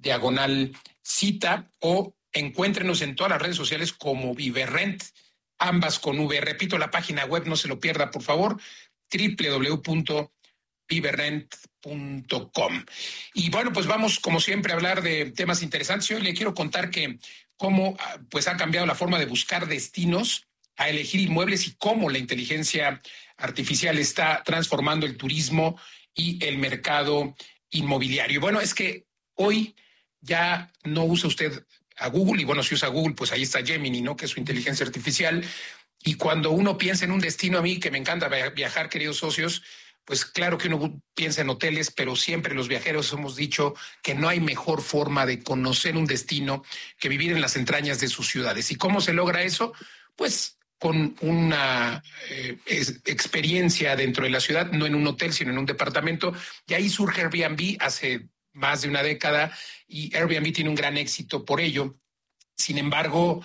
/cita o encuéntrenos en todas las redes sociales como Viverrent, ambas con V. Repito, la página web, no se lo pierda, por favor, www.viverrent.com. Y bueno, pues vamos, como siempre, a hablar de temas interesantes. Hoy le quiero contar que cómo pues ha cambiado la forma de buscar destinos, a elegir inmuebles y cómo la inteligencia artificial está transformando el turismo y el mercado inmobiliario. Bueno, es que hoy ya no usa usted a Google, y bueno, si usa Google, pues ahí está Gemini, ¿no? Que es su inteligencia artificial. Y cuando uno piensa en un destino, a mí que me encanta viajar, queridos socios, pues claro que uno piensa en hoteles, pero siempre los viajeros hemos dicho que no hay mejor forma de conocer un destino que vivir en las entrañas de sus ciudades. ¿Y cómo se logra eso? Pues con una experiencia dentro de la ciudad, no en un hotel, sino en un departamento. Y ahí surge Airbnb hace más de una década, y Airbnb tiene un gran éxito por ello. Sin embargo,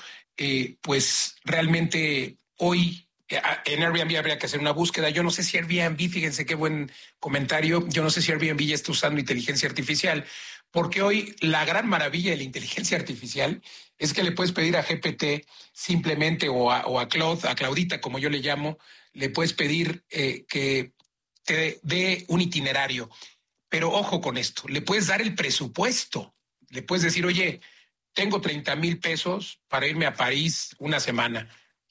pues realmente hoy en Airbnb habría que hacer una búsqueda. Yo no sé si Airbnb, fíjense qué buen comentario, yo no sé si Airbnb ya está usando inteligencia artificial, porque hoy la gran maravilla de la inteligencia artificial es que le puedes pedir a GPT simplemente o a Claude, a Claudita, como yo le llamo, le puedes pedir que te dé un itinerario. Pero ojo con esto, le puedes dar el presupuesto, le puedes decir, oye, tengo 30,000 pesos para irme a París una semana.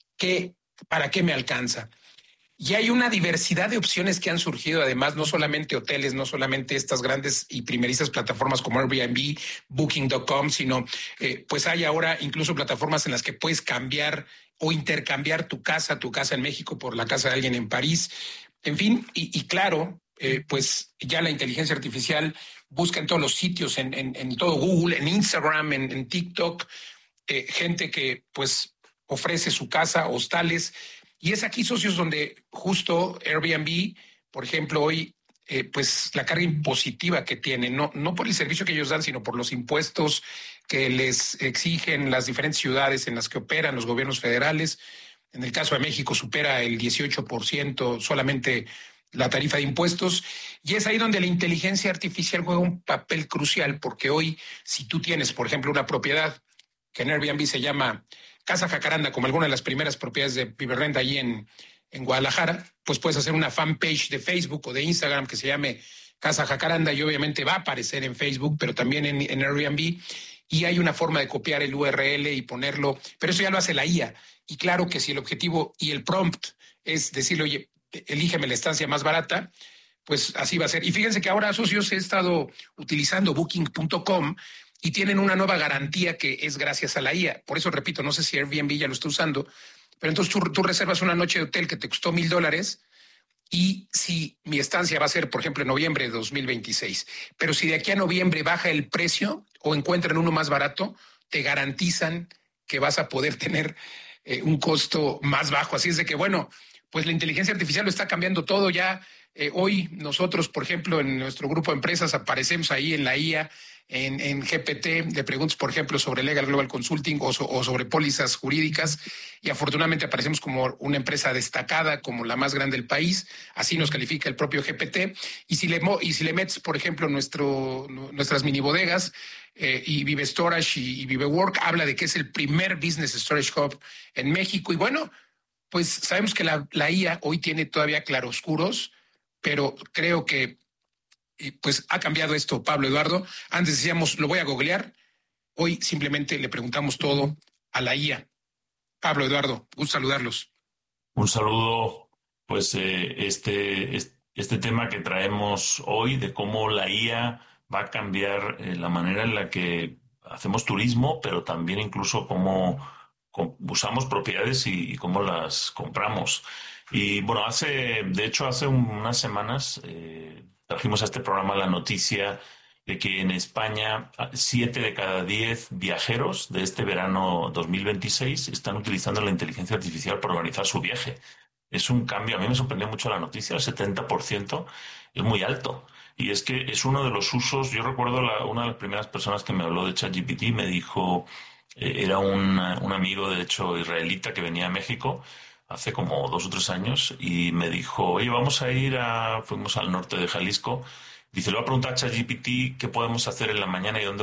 ¿Para qué me alcanza? Y hay una diversidad de opciones que han surgido, además, no solamente hoteles, no solamente estas grandes y primerizas plataformas como Airbnb, Booking.com, sino pues hay ahora incluso plataformas en las que puedes cambiar o intercambiar tu casa en México por la casa de alguien en París. En fin, y claro, pues ya la inteligencia artificial busca en todos los sitios, en todo Google, en Instagram, en TikTok, gente que pues ofrece su casa, hostales. Y es aquí, socios, donde justo Airbnb, por ejemplo, hoy, pues la carga impositiva que tiene, no por el servicio que ellos dan, sino por los impuestos que les exigen las diferentes ciudades en las que operan los gobiernos federales. En el caso de México supera el 18% solamente la tarifa de impuestos, y es ahí donde la inteligencia artificial juega un papel crucial, porque hoy, si tú tienes, por ejemplo, una propiedad que en Airbnb se llama Casa Jacaranda, como alguna de las primeras propiedades de Viverrent allí en Guadalajara, pues puedes hacer una fanpage de Facebook o de Instagram que se llame Casa Jacaranda, y obviamente va a aparecer en Facebook, pero también en Airbnb, y hay una forma de copiar el URL y ponerlo, pero eso ya lo hace la IA. Y claro que si el objetivo y el prompt es decirle, oye, elígeme la estancia más barata, pues así va a ser. Y fíjense que ahora, socios, he estado utilizando Booking.com y tienen una nueva garantía que es gracias a la IA. Por eso, repito, no sé si Airbnb ya lo está usando, pero entonces tú reservas una noche de hotel que te costó $1,000, y si mi estancia va a ser, por ejemplo, en noviembre de 2026, pero si de aquí a noviembre baja el precio o encuentran uno más barato, te garantizan que vas a poder tener un costo más bajo. Así es de que, bueno, pues la inteligencia artificial lo está cambiando todo ya. Hoy nosotros, por ejemplo, en nuestro grupo de empresas aparecemos ahí en la IA, en GPT, le preguntas, por ejemplo, sobre Legal Global Consulting o sobre pólizas jurídicas, y afortunadamente aparecemos como una empresa destacada, como la más grande del país. Así nos califica el propio GPT. Y si le metes, por ejemplo, nuestras mini bodegas, y Vive Storage y Vive Work, habla de que es el primer business storage hub en México. Y bueno, pues sabemos que la IA hoy tiene todavía claroscuros, pero creo que pues ha cambiado esto, Pablo Eduardo. Antes decíamos, lo voy a googlear. Hoy simplemente le preguntamos todo a la IA. Pablo Eduardo, gusto saludarlos. Un saludo, pues este tema que traemos hoy de cómo la IA va a cambiar la manera en la que hacemos turismo, pero también incluso usamos propiedades y cómo las compramos. Y bueno, de hecho, hace unas semanas trajimos a este programa la noticia de que en España 7 de cada 10 viajeros de este verano 2026 están utilizando la inteligencia artificial para organizar su viaje. Es un cambio, a mí me sorprendió mucho la noticia, el 70% es muy alto. Y es que es uno de los usos. Yo recuerdo una de las primeras personas que me habló de ChatGPT, me dijo, era un amigo, de hecho, israelita que venía a México hace como 2 o 3 años, y me dijo, oye, fuimos al norte de Jalisco. Dice, le voy a preguntar a ChatGPT qué podemos hacer en la mañana y dónde